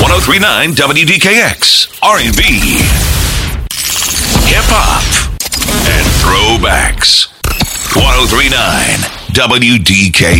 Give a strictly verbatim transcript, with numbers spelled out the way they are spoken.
one oh three point nine W D K X, R and B, hip-hop, and throwbacks. one oh three point nine W D K